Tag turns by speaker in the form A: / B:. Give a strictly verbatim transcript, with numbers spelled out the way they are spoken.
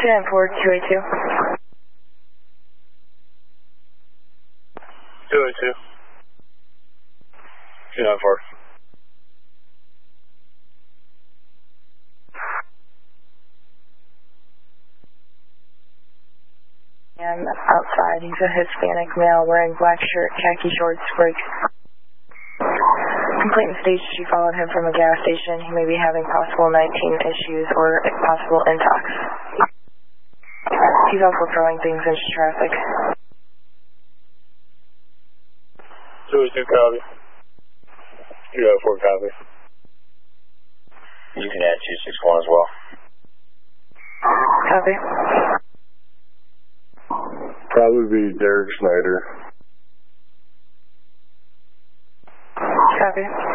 A: two nine four, two eight two.
B: two eight two. two nine four.
A: And outside, he's a Hispanic male wearing black shirt, khaki shorts, brakes. Complainant states she followed him from a gas station. He may be having possible nineteen issues or possible intox. He's also throwing things into traffic.
B: two eight two copy. two nine four copy.
C: You can add two six one as well.
A: Copy.
B: Probably be Derek Snyder.
A: Copy.